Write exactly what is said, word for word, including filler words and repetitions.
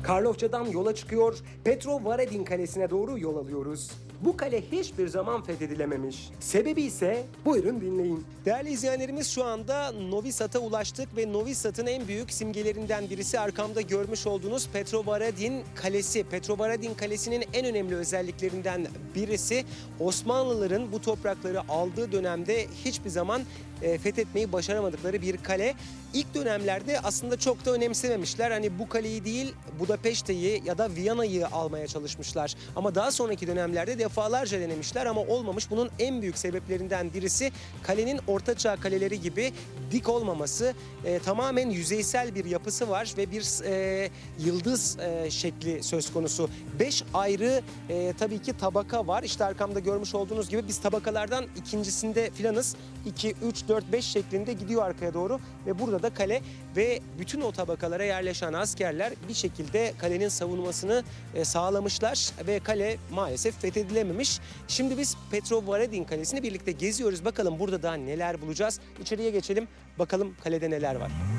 Karlofça'dan yola çıkıyor, Petrovaradin Kalesi'ne doğru yol alıyoruz. Bu kale hiçbir zaman fethedilememiş. Sebebi ise buyurun dinleyin. Değerli izleyenlerimiz, şu anda Novi Sad'a ulaştık ve Novi Sad'ın en büyük simgelerinden birisi arkamda görmüş olduğunuz Petrovaradin Kalesi. Petrovaradin Kalesi'nin en önemli özelliklerinden birisi Osmanlıların bu toprakları aldığı dönemde hiçbir zaman e, fethetmeyi başaramadıkları bir kale. İlk dönemlerde aslında çok da önemsememişler. Hani bu kaleyi değil Budapeşte'yi ya da Viyana'yı almaya çalışmışlar. Ama daha sonraki dönemlerde defalarca denemişler ama olmamış. Bunun en büyük sebeplerinden birisi kalenin ortaçağ kaleleri gibi dik olmaması. E, tamamen yüzeysel bir yapısı var ve bir e, yıldız e, şekli söz konusu. Beş ayrı e, tabii ki tabaka var. İşte arkamda görmüş olduğunuz gibi biz tabakalardan ikincisinde filanız. iki, üç, dört, beş şeklinde gidiyor arkaya doğru ve burada da kale ve bütün o tabakalara yerleşen askerler bir şekilde kalenin savunmasını e, sağlamışlar ve kale maalesef fethedilememiş. Şimdi biz Petrovaradin Kalesi'ni birlikte geziyoruz. Bakalım burada daha neler bulacağız. İçeriye geçelim. Bakalım kalede neler var.